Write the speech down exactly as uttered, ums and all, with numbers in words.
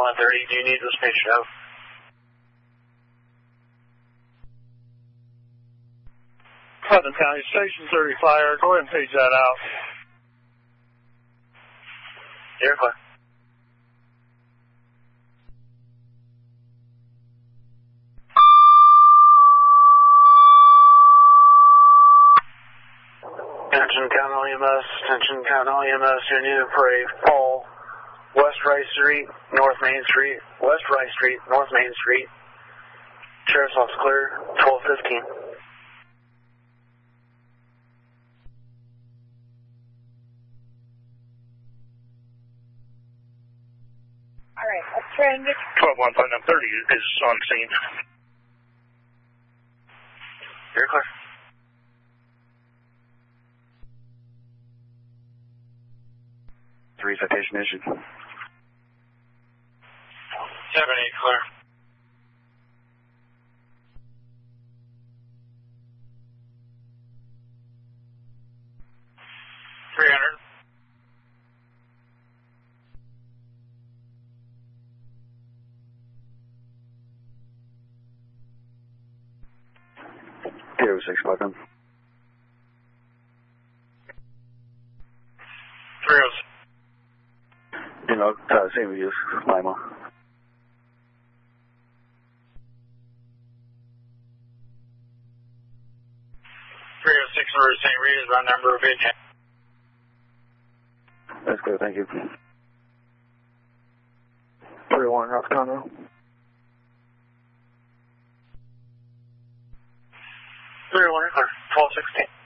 one thirty, do you need this page show? Putnam County Station thirty Fire, go ahead and page that out. You're clear. Attention County E M S, attention County E M S, your new parade, Paul, West Rice Street, North Main Street, West Rice Street, North Main Street. Sheriff's Office clear, twelve fifteen. Alright, let's try and get... twelve one Putnam thirty is on scene. You're clear. Three citation issued. seven eight clear. three hundred. zero six Putnam. three oh six. You know, uh, same views, Lima. three oh six for Saint Rita's, run number of eight. That's good, thank you. three oh one, Route Conroe. three oh one, clear, twelve sixteen.